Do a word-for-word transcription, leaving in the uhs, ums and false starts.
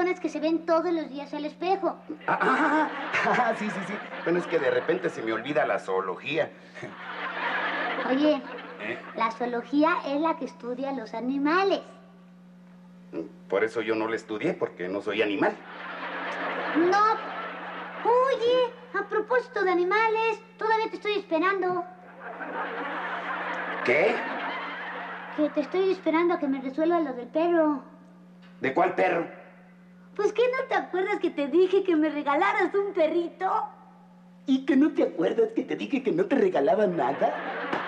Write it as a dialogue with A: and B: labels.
A: personas que se ven todos los días al espejo.
B: Ah, ah, ah, sí, sí, sí. Bueno, es que de repente se me olvida la zoología.
A: Oye,
B: ¿Eh?
A: la zoología es la que estudia los animales.
B: Por eso yo no la estudié, porque no soy animal.
A: No. Oye, a propósito de animales, todavía te estoy esperando.
B: ¿Qué?
A: Que te estoy esperando a que me resuelva lo del perro.
B: ¿De cuál perro?
A: Pues, ¿qué no te acuerdas que te dije que me regalaras un perrito?
C: ¿Y que no te acuerdas que te dije que no te regalaba nada?